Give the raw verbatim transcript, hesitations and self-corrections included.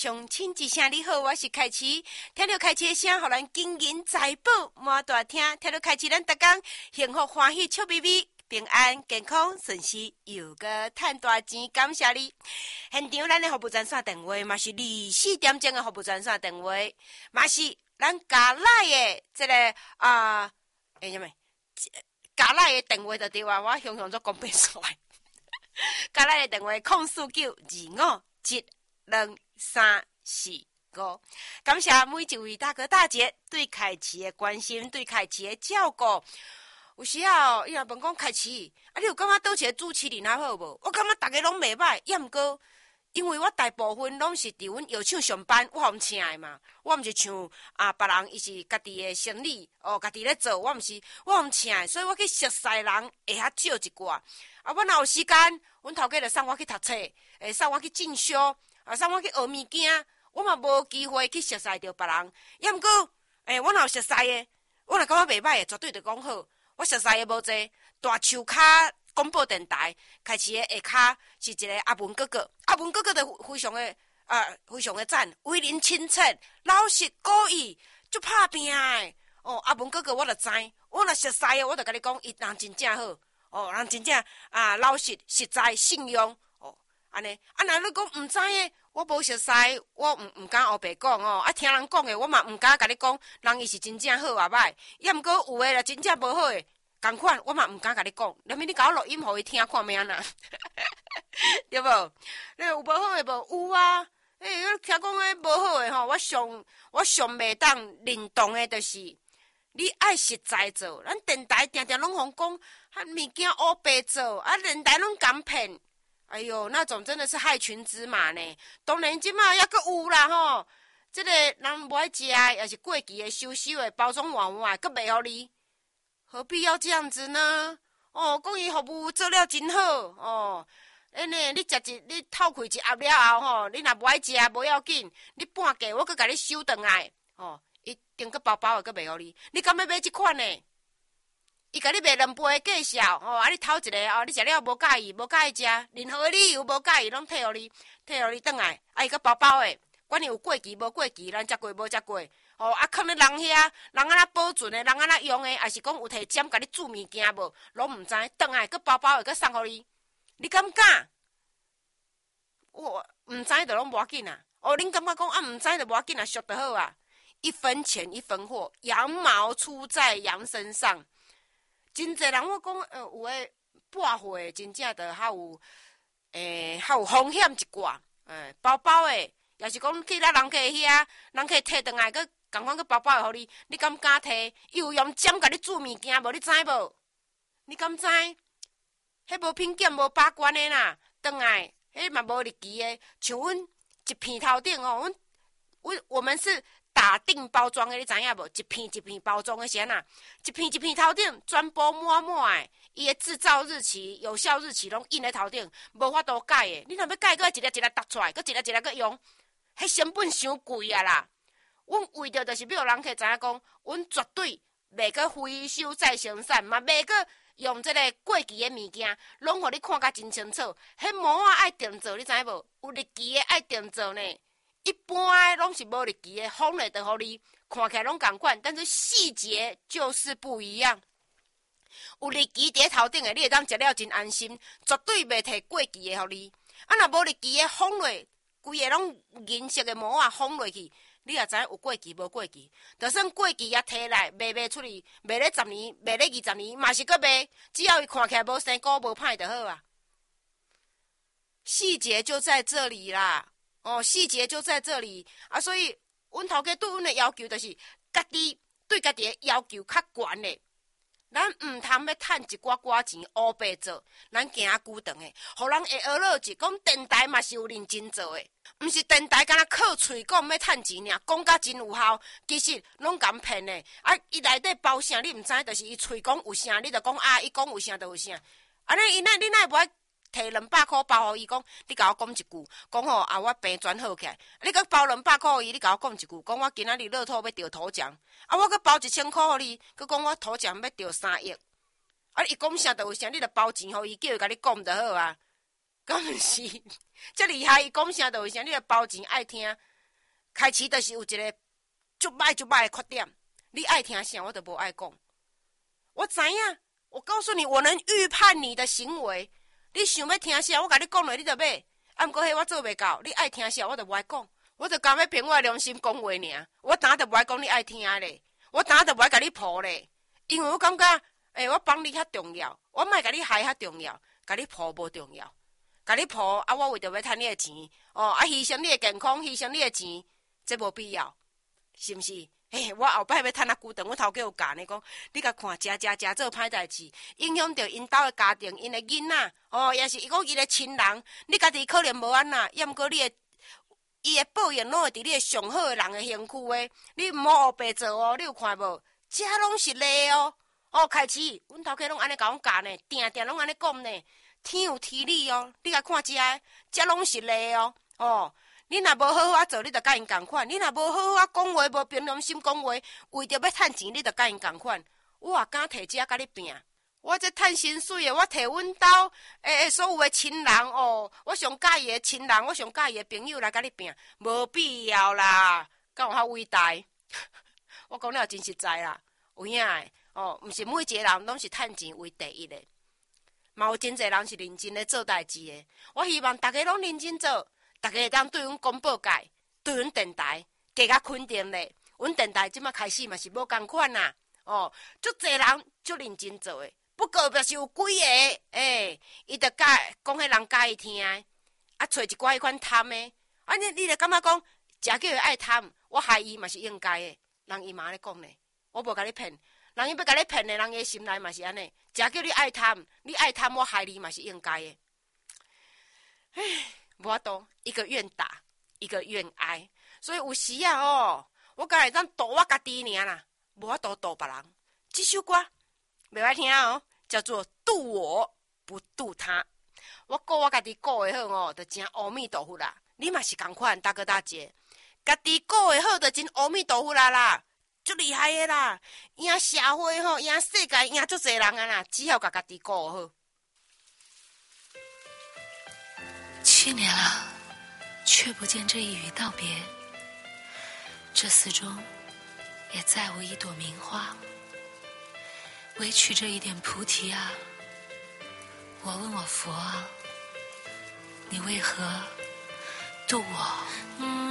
乡亲一声你好，我是凯琪。听到凯琪的声，互咱金银财宝满大厅。听到凯琪，咱逐工幸福欢喜笑眯眯，平安健康顺时，又个赚大钱。感谢你！现场咱的服务专线电话嘛是二四点钟的服务专线电话，嘛是咱家内的这个啊，诶、呃，什么？家内的电话就对啊，我想想做讲不出来。家内的电话空四九二五七两三四五，感谢每一位大哥大姐对凯琪的关心，对凯琪的照顾。有时候伊若问讲凯琪，啊，你有感觉倒一个主持人好无？我感觉大家拢袂歹，也毋过因为我大部分拢是伫阮药厂上班，我互请的嘛。我毋是像啊别人，伊是家己的生理哦，家己咧做，我毋是我互请的，所以我去熟悉人会较少一寡。啊，我若有时间，阮头家就送我去读册，会送我去进修。啊，送我去学物件，我嘛无机会去熟悉着别人。也毋过，诶、欸，我若有熟悉的，我若感觉袂歹的，绝对着讲好。我熟悉的无济，大树骹广播电台开始的下骹是一个阿文哥哥，阿文哥哥就非常的啊，非常的赞，为人亲切，老实故意，足拍拼的。哦，阿文哥哥我着知，我若熟悉的，我着甲你讲，伊人真正好。哦，人真正啊，老实、实在、信用。安尼，啊，若你讲毋知诶，我无熟悉，我毋毋敢黑白讲哦。啊，听人讲诶，我嘛毋敢甲你讲，人伊是真正好啊歹。也毋过有诶啦，真正无好诶，共款我嘛毋敢甲你讲。连咪你甲我录音，互伊听看咩呐？对无？你有无好诶无？有啊。诶、欸，我听讲诶无好诶吼，我上我上袂当认同诶，就是你爱实在做。咱电台定定拢互讲，啊物件黑白做，啊电台拢敢骗。哎呦，那种真的是害群之马呢！当然，即马也阁有啦吼。这个人无爱食，也是过期的、收收的、包装换换，阁袂互你，何必要这样子呢？哦，讲伊服务做了真好哦。安尼，你食一，你透开一盒了后吼，你若无爱食，无要紧，你半价我阁甲你收转来哦。一定阁包包的，阁袂互你。你敢要买即款呢？伊甲你卖两杯介绍，哦，啊，你偷一个哦，你食了无介意，无介意食，任何理由无介意，拢退互你，退互你转来，啊，伊个包包的，管你有过期无过期，咱食过无食过，哦，啊，放咧人遐，人安那保存的，人安那用的，还是讲有摕针甲你煮物件无，拢毋知，转来个包包的，个送互你，你敢敢？我毋知就拢无要紧啊，哦，恁感觉讲啊，毋知就无要紧啊，俗就好啊，一分钱一分货，羊毛出在羊身上。真侪人我讲，呃，有诶破货，真正的还有，诶、欸，还有风险一寡，诶、欸，包包诶，也是讲去咱人客遐，人客摕转来，佮共款个包包互你，你敢敢摕？伊有用针甲你煮物件无？你知无？你敢知？迄无品检无把关诶啦，转来，迄嘛无日期诶，像阮一片头顶哦，阮，阮我们是。打定包装的，你知影无？一片一片包装的是安那？一片一片头顶全部满满的，伊的制造日期、有效日期拢印在头顶，无法度改的。你若要改，搁一粒一粒搭出来，搁一粒一粒搁用，迄成本伤贵啊啦！阮为着就是要人客知影讲，阮绝对袂搁回收再生产，嘛袂搁用这个过期的物件，拢互你看甲真清楚。迄模啊爱定做，你知影无？有日期的爱定做呢。一般诶拢是无日期诶，封咧就互你看起来拢共款，但是细节就是不一样。有日期伫头顶诶，你会当食了真安心，绝对袂摕过期诶互你。啊，若无日期诶，封落规个拢银色诶膜啊封落去，你也知影有过期无过期。就算过期也摕来卖卖出去，卖咧十年，卖咧二十年，嘛是搁卖，只要伊看起来无生菇无歹就好啊。细节就在这里啦。哦，细节就在这里啊，所以阮头家对阮的要求就是，家己对家己的要求较悬的，咱毋通要趁一寡寡钱乌白做，咱行久长的，互人会学落去。讲电台嘛是有认真做的，毋是电台敢若靠嘴讲要趁钱尔，讲甲真有效，其实拢敢骗的。啊，伊内底包啥你毋知，就是伊嘴讲有啥，你就讲啊，伊讲有啥就有啥。安尼伊那你那无爱？摕两百箍包互伊讲，你甲我讲一句，讲吼啊，我病转好起来。你搁包两百箍伊，你甲我讲一句，讲我今仔日乐透要中头奖。啊，我搁包一千箍互你，搁讲我头奖要中三亿。啊，伊讲啥就有啥，你著包钱互伊，叫伊甲你讲就好啊。敢毋是？遮厉害，伊讲啥就有啥，你著包钱爱听。 开始就是有一个足歹足歹的缺点，你爱听啥我都无爱讲。我知影，我告诉你，我能预判你的行为。你想要听啥，我甲你讲落，你就买。啊，毋过迄我做袂到，你爱听啥我就无爱讲。我就甘要凭我的良心讲话尔，我当然就无爱讲你爱听咧，我当然就无爱甲你抱咧，因为我感觉，诶、欸，我帮你较重要，我莫甲你害较重要，甲你抱无重要，甲你抱啊，我为着要趁你的钱，哦，啊，牺牲你的健康，牺牲你的钱，这无必要，是毋是？诶、欸，我后摆要趁啊久长，我头家有教你讲，你甲看，食食食做歹代志，影响着因兜的家庭，因的囡仔，哦，也是伊讲伊的亲人，你家己可能无安那，抑毋过你的。伊的报应拢会伫你的上好的人的身躯诶，你毋好黑白做哦，你有看无？这拢是例哦。哦，开始，阮头家拢安尼甲阮教呢，定定拢安尼讲呢。天有天理哦，你甲看这个，这拢是例哦。哦，你若无好好啊做，你着甲因共款；你若无好好啊讲话，无凭良心讲话，为着要趁钱，你着甲因共款。我也敢摕这甲你拼。我这趁薪水的，我摕阮兜诶诶所有的亲人哦，我上介意的亲人，我上介意的朋友来甲你拼，无必要啦，敢有遐伟大？我讲了真实在啦，有影诶哦，毋是每一个人拢是趁钱为第一的，嘛有真侪人是认真咧做代志的。我希望大家拢认真做，大家会当对阮广播界、对阮电台加较肯定咧。阮电台即马开始嘛是无共款啦，哦，足侪人足认真做诶。不过表示有几个，诶、欸，伊着介讲迄人介意听的，啊，找一寡迄款贪的，啊，你你着感觉讲，食叫伊爱贪，我害伊嘛是应该的，人伊嘛安尼讲呢，我无甲你骗，人伊要甲你骗的，人伊心内嘛是安尼，食叫你爱贪，你爱贪，我害你嘛是应该的。唉，无法度，一个愿打，一个愿挨，所以有时啊哦，我敢会当度我家己尔啦，无法度度别人。这首歌。袂歹听哦，叫做渡我不渡他。我顾我家己顾会好哦，就真阿弥陀佛啦。你嘛是共款，大哥大姐，家己顾会好就真阿弥陀佛啦啦，足厉害的啦。赢社会吼，赢世界，赢足侪人啊啦，只要甲家己顾好。 去年了，却不见这一语道别，这寺中也再无一朵名花。唯取这一点菩提啊！我问我佛啊，你为何渡我？